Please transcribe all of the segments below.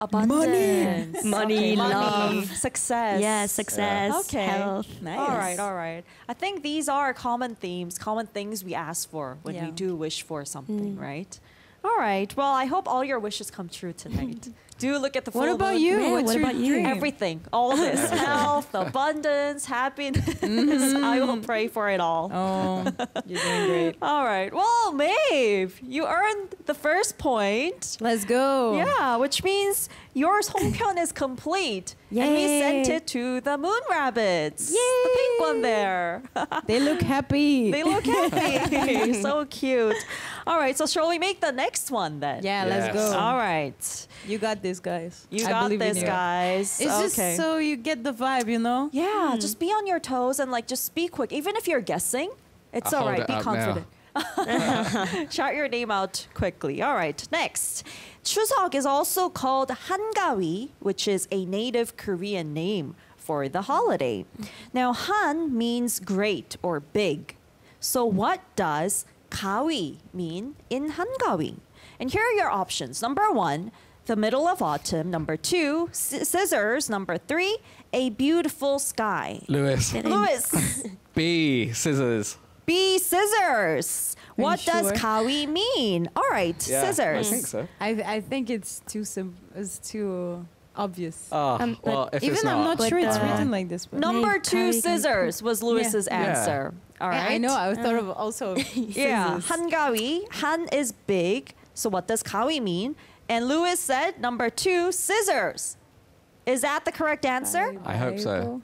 Abundance. Money, love. Success. Yeah, success, Okay. health. Nice. All right, all right. I think these are common themes, common things we ask for when we Yeah. do wish for something, right? All right. Well, I hope all your wishes come true tonight. Do look at the full What about moon. you? Yeah, What's what your about you? dream? Everything, all of this, health, abundance, happiness. I will pray for it all. Oh, you're doing great. All right. Well, Maeve, you earned the first point. Let's go. Yeah, which means your Songpyeon is complete. And we Yay. sent it to the Moon Rabbits. The pink one there. They look happy. They look happy. So cute. All right, so shall we make the next one then? Yeah, let's Yes. go. All right. You got this, guys. You I got believe in this, you. guys. It's okay. just so you get the vibe, you know? Yeah, just be on your toes and like just be quick. Even if you're guessing, it's I'll all hold right. it Be up confident. Shout your name out quickly. All right, next. Chuseok is also called Hangawi, which is a native Korean name for the holiday. Now, Han means great or big. So what does Gawi mean in Hangawi? And here are your options. Number 1, the middle of autumn. Number 2, scissors. Number 3, a beautiful sky. Lewis. Louis, B. Scissors. B, scissors. What you does sure? Kawi mean? All right, Yeah, scissors. I think so. I think it's too it's too obvious. Oh, but well, if Even it's I'm not, not sure it's But, written like this. But Number Maybe 2, Kawi can- scissors was Louis's Yeah. answer. All right. I know. I thought of also Yeah, scissors. Hangawi. Han is big. So what does Kawi mean? And Louis said number 2, scissors. Is that the correct answer? I hope so.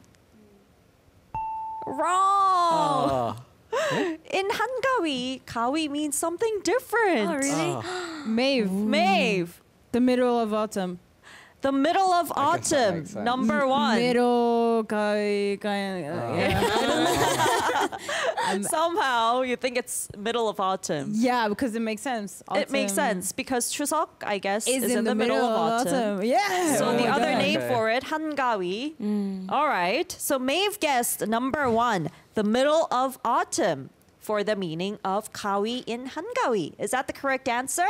Wrong. Oh, In Hangawi, Kawi means something different. Oh, really? Maeve, Maeve, the middle of autumn. the middle of I guess that autumn, makes sense. number 1. Middle Somehow you think it's middle of autumn. yeah, because it makes sense. It makes Autumn sense because Chuseok, I guess, Is is in the middle of autumn. Yeah. So Oh the my other God. name Okay. for it, Hangawi. All right. So Maeve guessed number 1, the middle of autumn, for the meaning of Kawi in Hangawi. Is that the correct answer?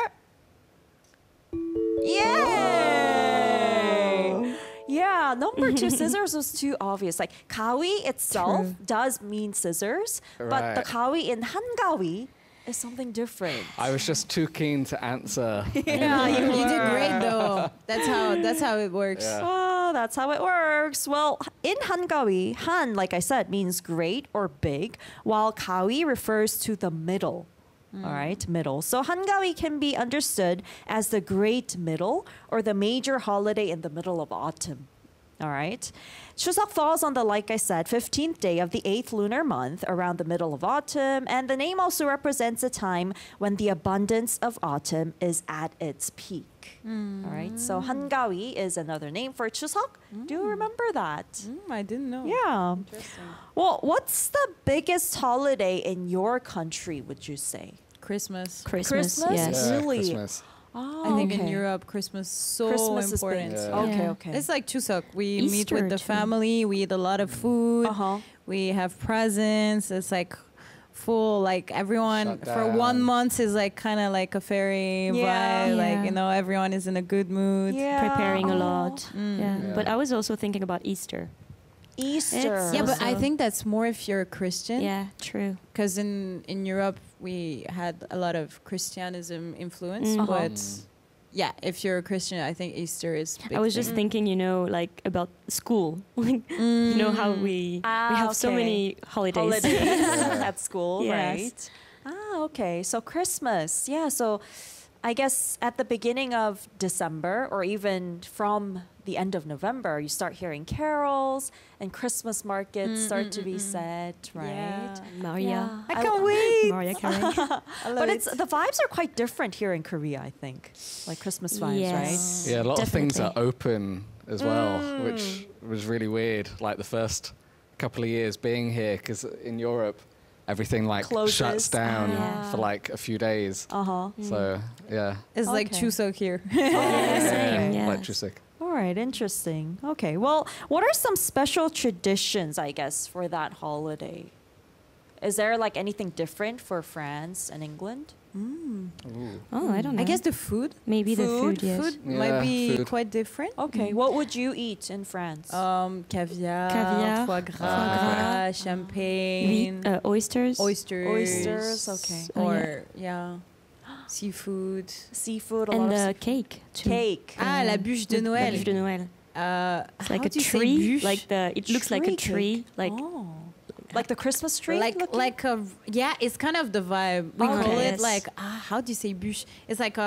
Yay! Yeah, number 2, scissors was too obvious. Like Kawi itself does mean scissors, but the Right. Kawi in Hangawi is something different. I was just too keen to answer. Yeah, You did great though. That's how it works. Yeah. Oh, that's how it works. Well, in Hangawi, Han, like I said, means great or big, while Kawi refers to the middle. All right, middle. So Hangawi can be understood as the great middle or the major holiday in the middle of autumn. All right. Chuseok falls on the, like I said, 15th day of the 8th lunar month around the middle of autumn. And the name also represents a time when the abundance of autumn is at its peak. All right. So Hangawi is another name for Chuseok. Do you remember that? I didn't know. Yeah. Interesting. Well, what's the biggest holiday in your country, would you say? Christmas. Christmas, Christmas? yes. Yeah, Really? Christmas. Oh, I think in okay. Europe, Christmas so Christmas important. is big. Yeah. Okay, Yeah. okay. It's like Chuseok. We meet Easter with the too. family. We eat a lot of food. Uh-huh. We have presents. It's like full, like everyone Shut for 1 down. month is like kind of like a fairy Yeah. vibe. Yeah. Like, you know, everyone is in a good mood. Yeah. Preparing a Oh. lot. Yeah. Yeah. But I was also thinking about Easter. Easter. It's- Yeah, but I Also- think that's more if you're a Christian. Yeah, true. Because in Europe, we had a lot of Christianism influence. Mhm. But yeah, if you're a Christian, I think Easter is big I was just thing. thinking, like about school. Like, you know how we have so okay. many holidays. Holidays at school, Yes. right? Okay. So Christmas. Yeah. So I guess at the beginning of December or even from the end of November, you start hearing carols and Christmas markets start to be set, right? Maria. I can't wait. Maria Carey. But it's the vibes are quite different here in Korea, I think. Like Christmas vibes, Yes. Yeah, a lot of things are Definitely. open as well, which was really weird. Like the first couple of years being here, because in Europe, everything like Closes. shuts down Yeah. for like a few days. Uh-huh. So yeah, It's like Okay. Chuseok here. Yeah, same. Yes. like Chuseok. All right, interesting. Okay, well, what are some special traditions, I guess, for that holiday? Is there like anything different for France and England? Oh, I don't know. I guess the food. maybe the food. Yes. Food Yeah, might be food. quite different. Okay, what would you eat in France? Caviar, Caviar, foie gras, foie champagne, Oysters. oysters. Oysters, okay. Oh, Or seafood. Seafood, a And lot of cake too. cake. Ah, la bûche de La Noël. bûche de Noël. It's like how a do you say tree. bûche? Like it looks like a Tree tree. cake. Like Like the Christmas tree? looking? like a it's kind of the vibe. We Okay. call it Yes. like how do you say bûche? It's like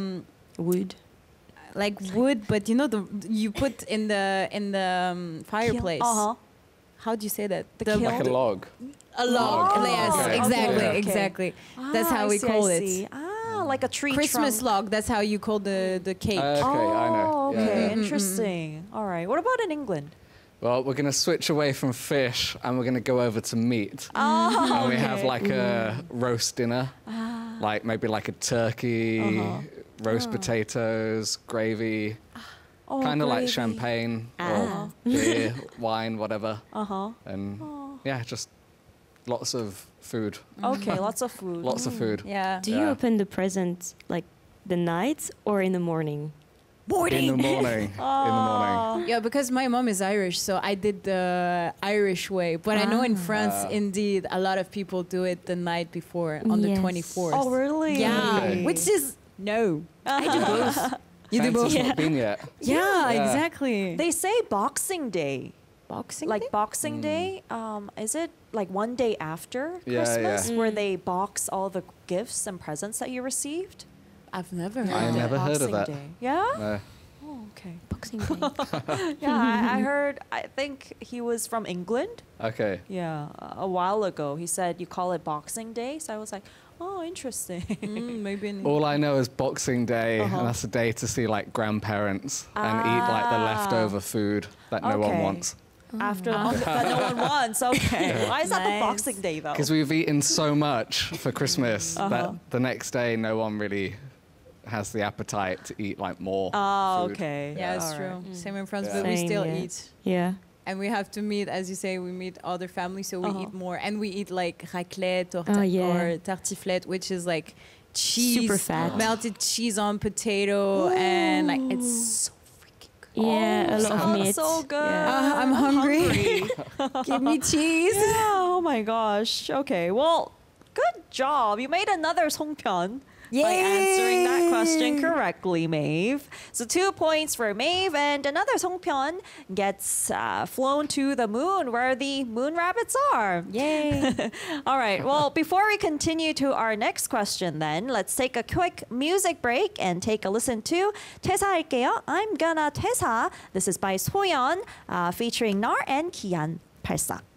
wood. like wood, but you know you put in the fireplace. Uh-huh. How do you say that? The kiln? Like a log. A log. Oh, Yes, okay. exactly, Okay. exactly. That's how I we see, call I it. see. Like a tree Christmas trunk. log. That's how you call the cake. Okay, I know. Oh, Yeah, okay, yeah. interesting. All right. What about in England? Well, we're going to switch away from fish and we're going to go over to meat. Oh, And we have like a roast dinner, like maybe like a turkey, roast potatoes, gravy, oh, kind of like gravy. champagne Ah. or beer, wine, whatever. Uh-huh. And yeah, just lots of food. Okay, lots of food. Lots of food. Yeah. Do you Yeah. open the present like the night or in the morning? In the morning. In the morning. Yeah, because my mom is Irish, so I did the Irish way. But I know in France, indeed, a lot of people do it the night before, on the Yes. 24th. Oh, really? Yeah, Okay. which is no. I do both. You do both. Fancy's not been yet. Yeah, Yeah. exactly. They say Boxing Day. Boxing Like Day? Boxing Day, is it like one day after Yeah, Christmas yeah. where they box all the gifts and presents that you received? I've never heard I of never heard of Boxing that. Day. Yeah? No. Oh, okay. Boxing Day. Yeah, I heard, I think he was from England. Okay. Yeah, a while ago. He said you call it Boxing Day. So I was like, oh, interesting. Maybe in All I know is Boxing Day, Uh-huh. and that's a day to see like grandparents and eat like the leftover food that no one Okay. wants. After that no one wants. Okay. Why is that the Nice. Boxing Day though? Because we've eaten so much for Christmas Uh-huh. that the next day no one really has the appetite to eat like more Oh, food. okay. Yeah, it's All true. right. Same in France, Yeah. but we Same, still yeah. eat. Yeah. And we have to meet, as you say, we meet other families, so we Uh-huh. eat more. And we eat like raclette or, Oh, yeah. or tartiflette, which is like cheese, Super fat. melted cheese on potato, and like it's so freaking good. Yeah, a lot of sounds meat. so good. Yeah. I'm hungry. Give me cheese. Yeah, oh my gosh. Okay, well, good job. You made another Songpyeon by answering that question correctly, Maeve. So 2 points for Maeve, and another Songpyeon gets flown to the moon where the moon rabbits are. Yay. All right, well, before we continue to our next question then, let's take a quick music break and take a listen to 퇴사할게요. I'm gonna 퇴사. This is by 소연 featuring Nar and Kian. 발사.